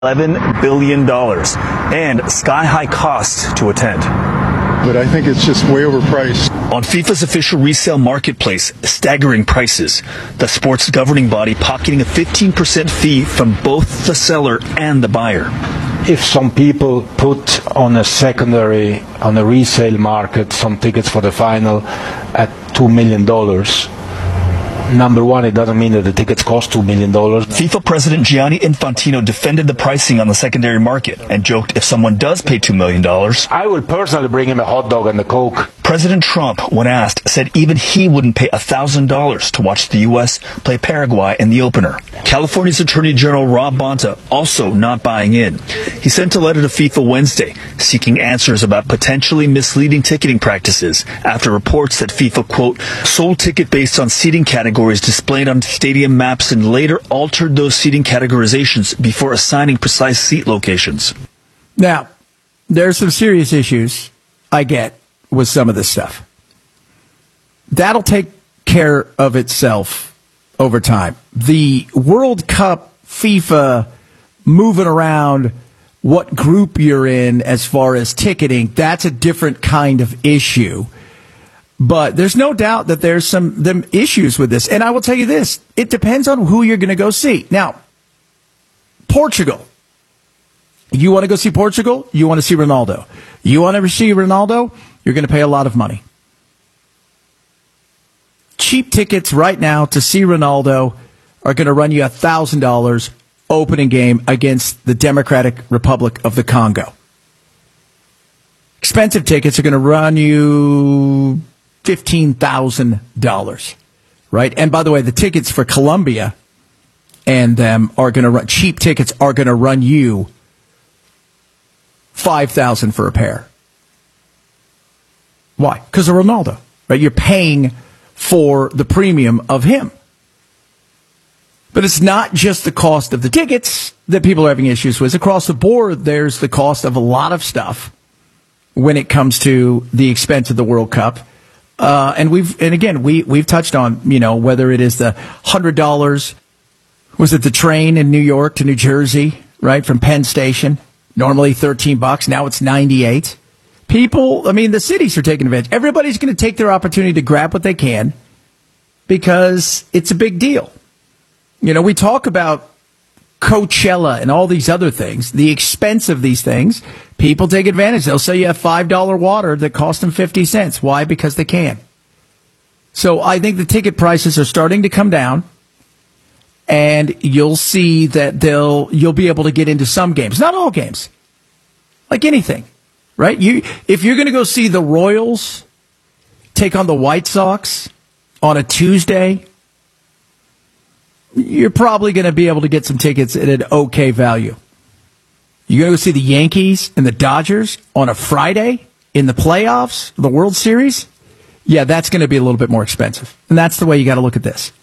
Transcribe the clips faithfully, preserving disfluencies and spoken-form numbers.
eleven billion dollars and sky-high costs to attend. But I think it's just way overpriced. On FIFA's official resale marketplace, staggering prices. The sport's governing body pocketing a fifteen percent fee from both the seller and the buyer. If some people put on a secondary, on a resale market, some tickets for the final at two million dollars, number one, it doesn't mean that the tickets cost two million dollars. FIFA President Gianni Infantino defended the pricing on the secondary market and joked if someone does pay two million dollars, I will personally bring him a hot dog and a Coke. President Trump, when asked, said even he wouldn't pay one thousand dollars to watch the U S play Paraguay in the opener. California's Attorney General Rob Bonta also not buying in. He sent a letter to FIFA Wednesday seeking answers about potentially misleading ticketing practices after reports that FIFA, quote, sold ticket based on seating categories displayed on stadium maps and later altered those seating categorizations before assigning precise seat locations. Now, there's some serious issues I get with some of this stuff. That'll take care of itself over time. The World Cup, FIFA moving around what group you're in as far as ticketing, that's a different kind of issue. But there's no doubt that there's some them issues with this. And I will tell you this, it depends on who you're going to go see. Now, Portugal. You want to go see Portugal? You want to see Ronaldo. You want to see Ronaldo? You're going to pay a lot of money. Cheap tickets right now to see Ronaldo are going to run you one thousand dollars opening game against the Democratic Republic of the Congo. Expensive tickets are going to run you fifteen thousand dollars, right? And by the way, the tickets for Colombia and them are going to run, cheap tickets are going to run you five thousand dollars for a pair. Why? Because of Ronaldo, right? You're paying for the premium of him. But it's not just the cost of the tickets that people are having issues with. Across the board, there's the cost of a lot of stuff when it comes to the expense of the World Cup. Uh, and we've, and again, we, we've touched on, you know, whether it is the one hundred dollars, was it the train in New York to New Jersey, right, from Penn Station? Normally thirteen bucks, now it's ninety-eight. People, I mean, the cities are taking advantage. Everybody's going to take their opportunity to grab what they can because it's a big deal. You know, we talk about Coachella and all these other things, the expense of these things. People take advantage. They'll sell you a five dollar water that costs them fifty cents. Why? Because they can. So I think the ticket prices are starting to come down, and you'll see that they'll you'll be able to get into some games. Not all games. Like anything, right? You if you're going to go see the Royals take on the White Sox on a Tuesday, you're probably going to be able to get some tickets at an okay value. You're going to go see the Yankees and the Dodgers on a Friday in the playoffs, the World Series? Yeah, that's going to be a little bit more expensive. And that's the way you got to look at this.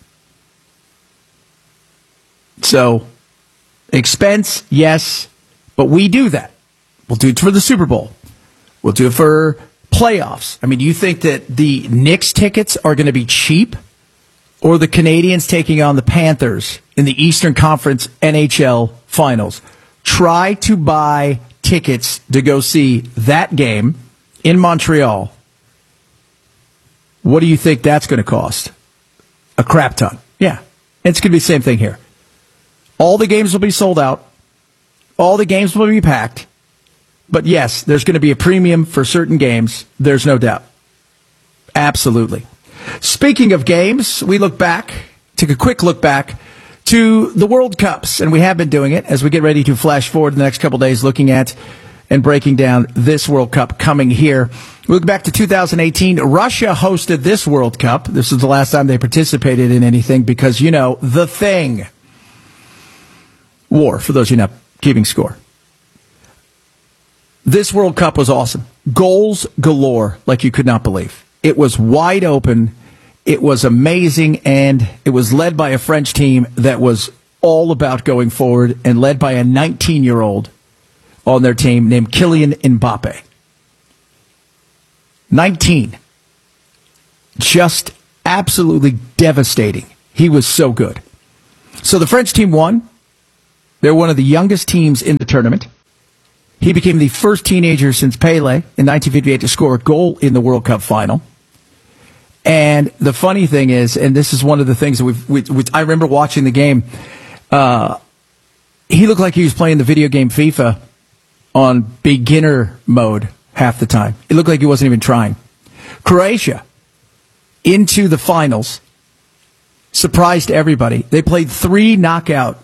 So, expense, yes, but we do that. We'll do it for the Super Bowl. We'll do it for playoffs. I mean, do you think that the Knicks tickets are going to be cheap? Or the Canadians taking on the Panthers in the Eastern Conference N H L Finals? Try to buy tickets to go see that game in Montreal. What do you think that's going to cost? A crap ton. Yeah, it's going to be the same thing here. All the games will be sold out. All the games will be packed. But yes, there's going to be a premium for certain games. There's no doubt. Absolutely. Speaking of games, we look back, take a quick look back to the World Cups, and we have been doing it as we get ready to flash forward in the next couple of days, looking at and breaking down this World Cup coming here. We look back to two thousand eighteen. Russia hosted this World Cup. This is the last time they participated in anything because, you know, the thing. War, for those of you not keeping score. This World Cup was awesome. Goals galore, like you could not believe. It was wide open. It was amazing, and it was led by a French team that was all about going forward and led by a nineteen-year-old on their team named Kylian Mbappe. nineteen. Just absolutely devastating. He was so good. So the French team won. They're one of the youngest teams in the tournament. He became the first teenager since Pele in nineteen fifty-eight to score a goal in the World Cup final. And the funny thing is, and this is one of the things that we've, we, we, I remember watching the game, uh, he looked like he was playing the video game FIFA on beginner mode half the time. It looked like he wasn't even trying. Croatia, into the finals, surprised everybody. They played three knockout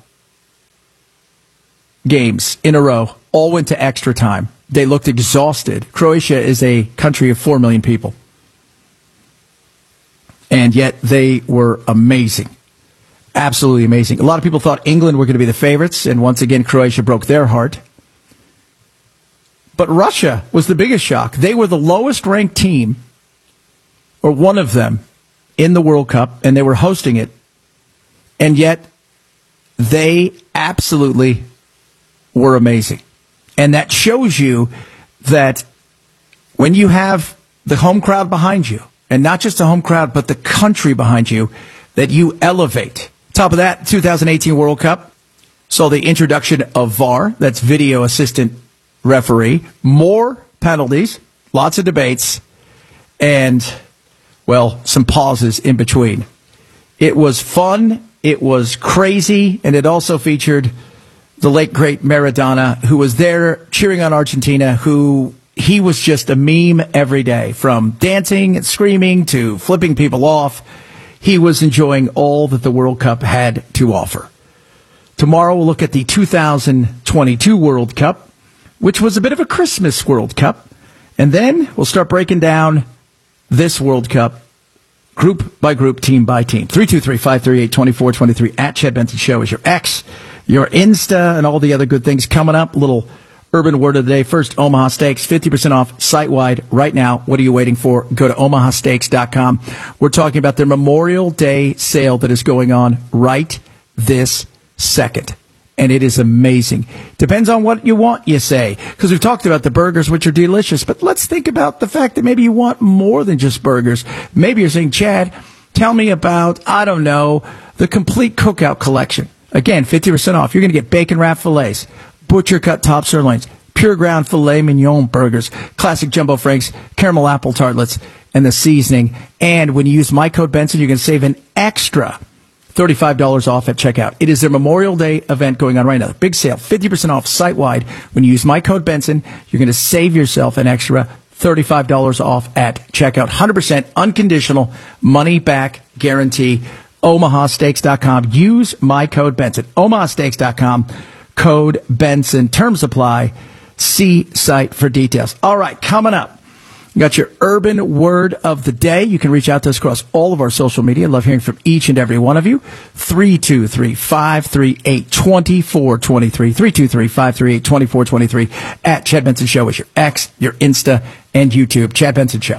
games in a row, all went to extra time. They looked exhausted. Croatia is a country of four million people. And yet they were amazing. Absolutely amazing. A lot of people thought England were going to be the favorites, and once again, Croatia broke their heart. But Russia was the biggest shock. They were the lowest ranked team, or one of them, in the World Cup, and they were hosting it. And yet they absolutely were amazing. And that shows you that when you have the home crowd behind you, and not just the home crowd, but the country behind you, that you elevate. Top of that, two thousand eighteen World Cup saw the introduction of V A R, that's video assistant referee, more penalties, lots of debates, and, well, some pauses in between. It was fun, it was crazy, and it also featured the late, great Maradona, who was there cheering on Argentina, who he was just a meme every day, from dancing and screaming to flipping people off. He was enjoying all that the World Cup had to offer. Tomorrow we'll look at the two thousand twenty-two World Cup, which was a bit of a Christmas World Cup. And then we'll start breaking down this World Cup group by group, team by team. three two three, five three eight, two four two three at Chad Benson Show is your X, your Insta, and all the other good things coming up. A little urban word of the day. First, Omaha Steaks, fifty percent off site-wide right now. What are you waiting for? Go to omaha steaks dot com. We're talking about their Memorial Day sale that is going on right this second. And it is amazing. Depends on what you want, you say. Because we've talked about the burgers, which are delicious. But let's think about the fact that maybe you want more than just burgers. Maybe you're saying, Chad, tell me about, I don't know, the complete cookout collection. Again, fifty percent off. You're going to get bacon wrap fillets, butcher cut top sirloins, pure ground filet mignon burgers, classic jumbo franks, caramel apple tartlets, and the seasoning. And when you use my code Benson, you can save an extra thirty-five dollars off at checkout. It is their Memorial Day event going on right now. Big sale, fifty percent off site-wide. When you use my code Benson, you're going to save yourself an extra thirty-five dollars off at checkout. one hundred percent unconditional money-back guarantee. omaha steaks dot com. Use my code Benson. omaha steaks dot com. Code Benson. Terms apply. See site for details. All right, coming up. You got your urban word of the day. You can reach out to us across all of our social media. Love hearing from each and every one of you. three two three, five three eight, two four two three. three two three, five three eight, two four two three. At Chad Benson Show is your X, your Insta, and YouTube. Chad Benson Show.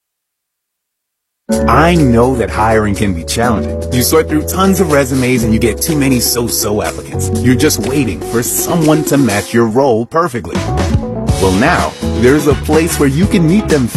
I know that hiring can be challenging. You sort through tons of resumes and you get too many so-so applicants. You're just waiting for someone to match your role perfectly. Well, now, there's a place where you can meet them